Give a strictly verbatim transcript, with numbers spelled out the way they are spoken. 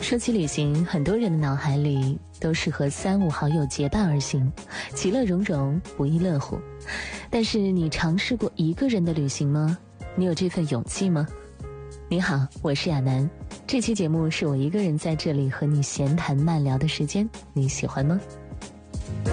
说起旅行，很多人的脑海里都是和三五好友结伴而行，其乐融融，不亦乐乎。但是你尝试过一个人的旅行吗？你有这份勇气吗？你好，我是亚楠，这期节目是我一个人在这里和你闲谈慢聊的时间，你喜欢吗？